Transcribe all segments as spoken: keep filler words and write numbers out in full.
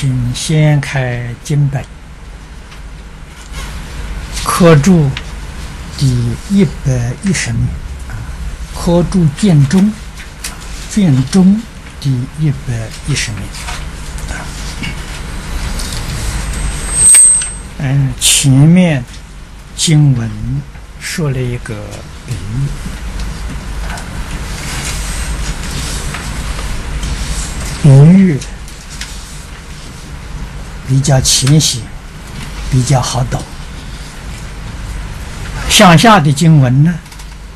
请掀开经本，刻注第一百一十面，刻注卷中，卷中第一百一十面。嗯，前面经文说了一个比喻，比喻比较浅显，比较好懂。向下的经文呢，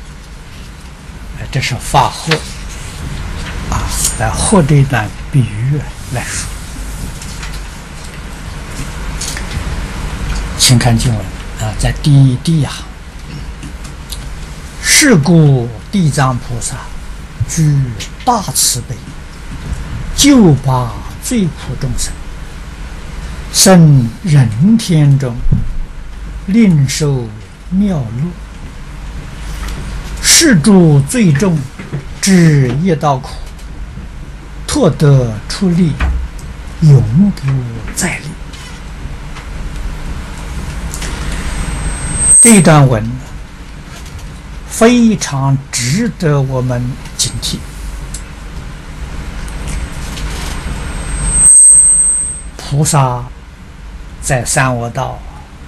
这是法和啊，来和这段比喻来说。请看经文啊，在第第一行，是故地藏菩萨具大慈悲，救拔罪苦众生，生人天中，令受妙乐，是诸罪众知业道苦，拓得出离，永不再立。这段文非常值得我们警惕。菩萨在三恶道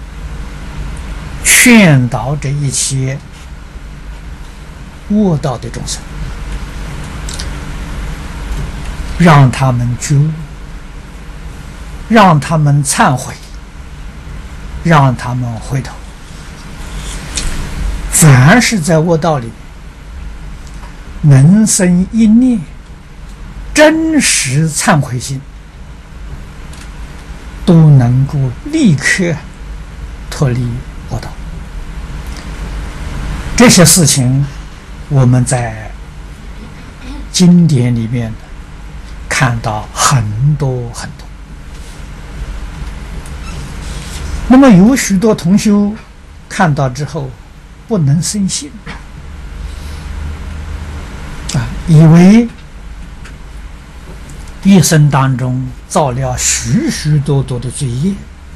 劝导这一切恶道的众生，让他们觉悟，让他们忏悔，让他们回头。凡是在恶道里能生一念真实忏悔心，都能够立刻脱离恶道。这些事情我们在经典里面看到很多很多。那么有许多同修看到之后不能深信啊，以为一生当中造了许许多多的罪业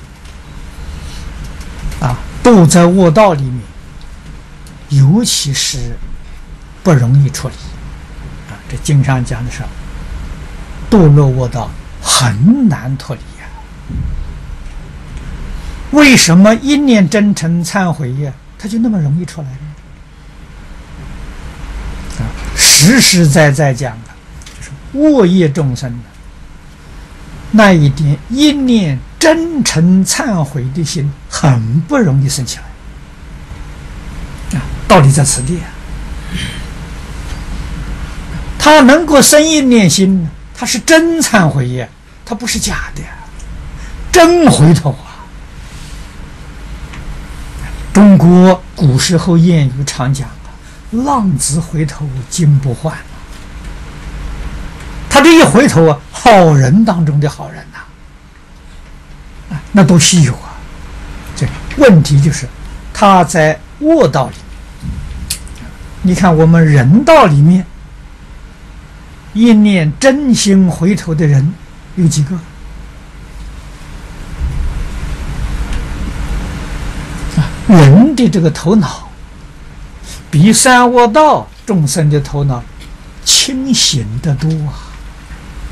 啊，都在恶道里面，尤其是不容易处理啊。这经上讲的是，堕落恶道很难脱离呀、啊。为什么一念真诚忏悔呀？他就那么容易出来呢？啊，实实在在讲的，就是恶业众生的那一点一念真诚忏悔的心，很不容易生起来。啊，道理在此地啊。他能够生一念心，他是真忏悔业，他不是假的，真回头啊。中国古时候谚语常讲啊，浪子回头金不换。他这一回头啊，好人当中的好人呐、啊，那都稀有啊。这问题就是他在恶道里，你看我们人道里面，一念真心回头的人有几个？人的这个头脑比三恶道众生的头脑清醒得多啊！